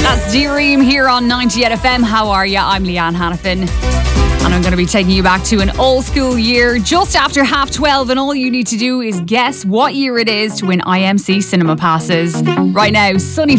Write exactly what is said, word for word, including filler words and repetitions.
That's Dream here on ninety-eight F M. How are you? I'm Leanne Hannafin. And I'm going to be taking you back to an old school year just after half twelve. And all you need to do is guess what year it is to win I M C cinema passes. Right now, Sunny